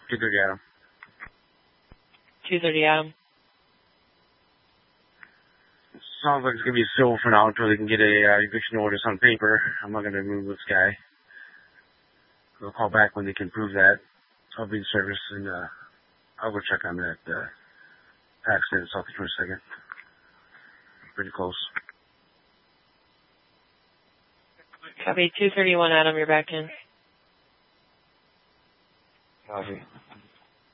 230 Adam. 230 Adam. Sounds like it's going to be civil for now until they can get a eviction notice on paper. I'm not going to move this guy. They'll call back when they can prove that. So I'll be in service, and I'll go check on that accident in Southeast 22nd. Pretty close. Copy 231 Adam, you're back in.